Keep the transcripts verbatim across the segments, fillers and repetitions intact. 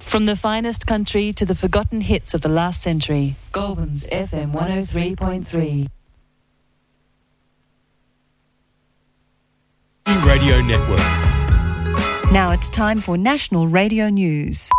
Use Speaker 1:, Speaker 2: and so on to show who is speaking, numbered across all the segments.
Speaker 1: From the finest country to the forgotten hits of the last century, Goulburn's F M one oh three point three.
Speaker 2: Radio Network.
Speaker 3: Now it's time for National Radio News.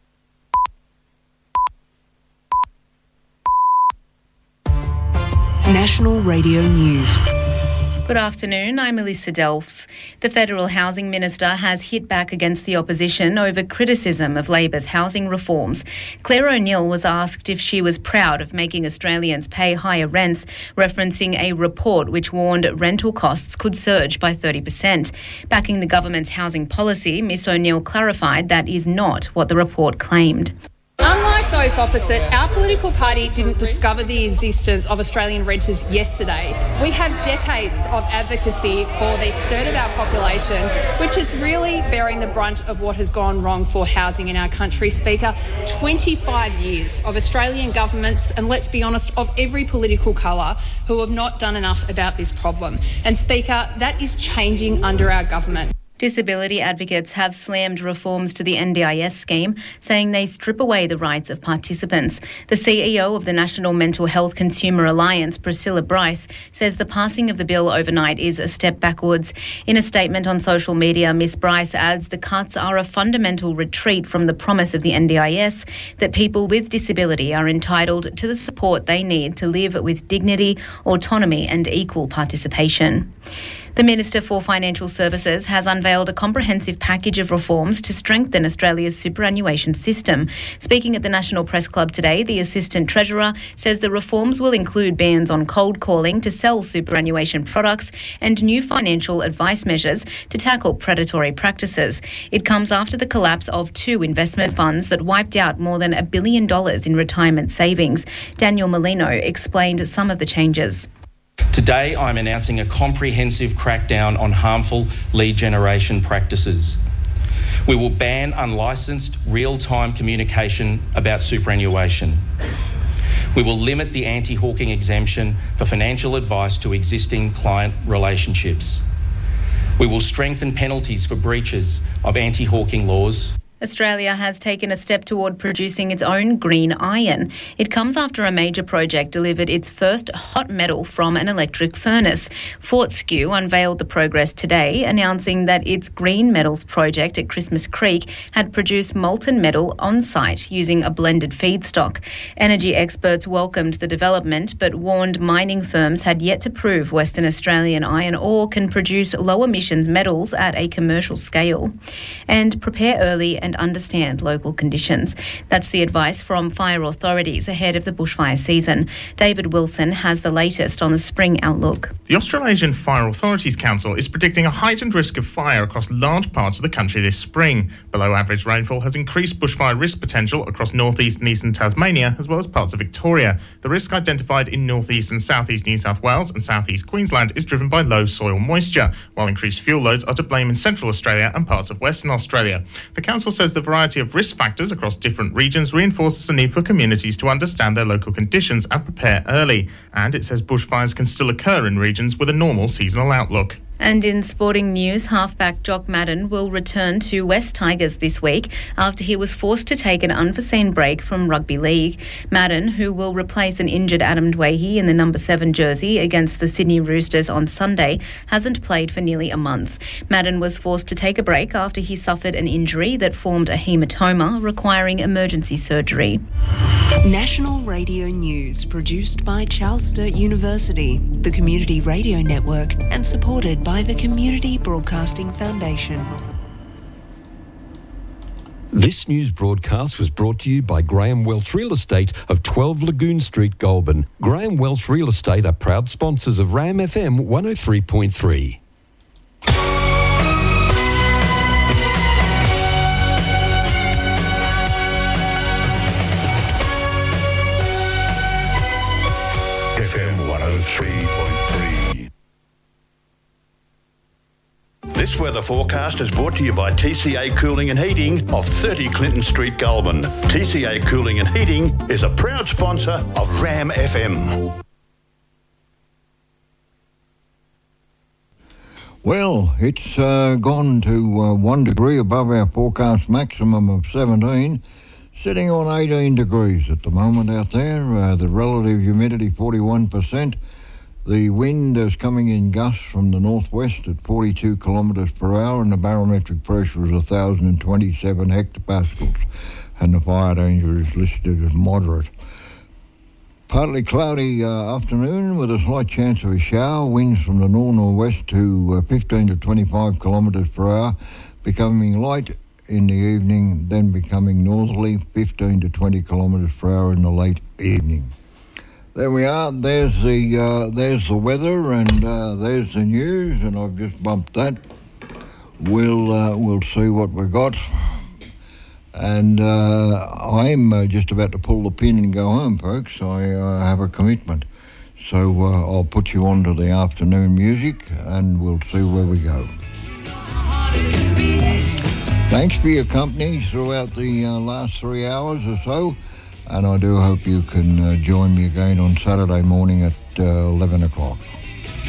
Speaker 4: National Radio News.
Speaker 5: Good afternoon, I'm Melissa Delfs. The Federal Housing Minister has hit back against the opposition over criticism of Labor's housing reforms. Claire O'Neill was asked if she was proud of making Australians pay higher rents, referencing a report which warned rental costs could surge by thirty percent. Backing the government's housing policy, Miss O'Neill clarified that is not what the report claimed.
Speaker 6: Unlike those opposite, our political party didn't discover the existence of Australian renters yesterday. We have decades of advocacy for this third of our population, which is really bearing the brunt of what has gone wrong for housing in our country, Speaker. twenty-five years of Australian governments, and let's be honest, of every political colour, who have not done enough about this problem. And, Speaker, that is changing under our government.
Speaker 5: Disability advocates have slammed reforms to the N D I S scheme, saying they strip away the rights of participants. The C E O of the National Mental Health Consumer Alliance, Priscilla Bryce, says the passing of the bill overnight is a step backwards. In a statement on social media, Miss Bryce adds the cuts are a fundamental retreat from the promise of the N D I S that people with disability are entitled to the support they need to live with dignity, autonomy and equal participation. The Minister for Financial Services has unveiled a comprehensive package of reforms to strengthen Australia's superannuation system. Speaking at the National Press Club today, the Assistant Treasurer says the reforms will include bans on cold calling to sell superannuation products and new financial advice measures to tackle predatory practices. It comes after the collapse of two investment funds that wiped out more than a billion dollars in retirement savings. Daniel Molino explained some of the changes.
Speaker 7: Today, I'm announcing a comprehensive crackdown on harmful lead generation practices. We will ban unlicensed real-time communication about superannuation. We will limit the anti-hawking exemption for financial advice to existing client relationships. We will strengthen penalties for breaches of anti-hawking laws.
Speaker 5: Australia has taken a step toward producing its own green iron. It comes after a major project delivered its first hot metal from an electric furnace. Fortescue unveiled the progress today, announcing that its green metals project at Christmas Creek had produced molten metal on site using a blended feedstock. Energy experts welcomed the development but warned mining firms had yet to prove Western Australian iron ore can produce low emissions metals at a commercial scale. And prepare early and understand local conditions. That's the advice from fire authorities ahead of the bushfire season. David Wilson has the latest on the spring outlook.
Speaker 8: The Australasian Fire Authorities Council is predicting a heightened risk of fire across large parts of the country this spring. Below average rainfall has increased bushfire risk potential across northeast and eastern Tasmania as well as parts of Victoria. The risk identified in northeast and southeast New South Wales and southeast Queensland is driven by low soil moisture, while increased fuel loads are to blame in Central Australia and parts of Western Australia. The council says the variety of risk factors across different regions reinforces the need for communities to understand their local conditions and prepare early. And it says bushfires can still occur in regions with a normal seasonal outlook.
Speaker 5: And in sporting news, halfback Jock Madden will return to West Tigers this week after he was forced to take an unforeseen break from rugby league. Madden, who will replace an injured Adam Dwayhe in the number seven jersey against the Sydney Roosters on Sunday, hasn't played for nearly a month. Madden was forced to take a break after he suffered an injury that formed a hematoma, requiring emergency surgery.
Speaker 4: National Radio News, produced by Charles Sturt University, the Community Radio Network, and supported by the Community Broadcasting Foundation.
Speaker 2: This news broadcast was brought to you by Graham Welch Real Estate of twelve Lagoon Street, Goulburn. Graham Welch Real Estate are proud sponsors of Ram F M one oh three point three.
Speaker 9: F M one oh three point three. This weather forecast is brought to you by T C A Cooling and Heating of thirty Clinton Street, Goulburn. T C A Cooling and Heating is a proud sponsor of Ram F M.
Speaker 10: Well, it's uh, gone to uh, one degree above our forecast maximum of seventeen, sitting on eighteen degrees at the moment out there. Uh, the relative humidity forty-one percent. The wind is coming in gusts from the northwest at forty-two kilometres per hour, and the barometric pressure is one thousand twenty-seven hectopascals, and the fire danger is listed as moderate. Partly cloudy uh, afternoon with a slight chance of a shower. Winds from the north-northwest to uh, fifteen to twenty-five kilometres per hour, becoming light in the evening, then becoming northerly, fifteen to twenty kilometres per hour in the late evening. There we are. There's the uh, there's the weather, and uh, there's the news, and I've just bumped that. We'll uh, we'll see what we got. And uh, I'm uh, just about to pull the pin and go home, folks. I uh, have a commitment. So uh, I'll put you on to the afternoon music and we'll see where we go. Thanks for your company throughout the uh, last three hours or so. And I do hope you can uh, join me again on Saturday morning at uh, eleven o'clock.